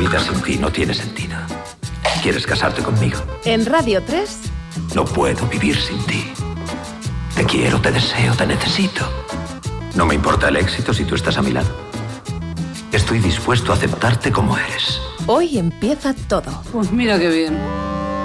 vida sin ti no tiene sentido. ¿Quieres casarte conmigo? En Radio 3. No puedo vivir sin ti. Te quiero, te deseo, te necesito. No me importa el éxito si tú estás a mi lado. Estoy dispuesto a aceptarte como eres. Hoy empieza todo. Pues mira qué bien.